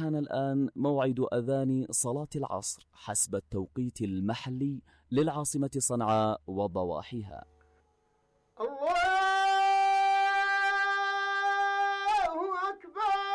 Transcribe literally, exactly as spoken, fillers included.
حان الآن موعد أذان صلاة العصر حسب التوقيت المحلي للعاصمة صنعاء وضواحيها.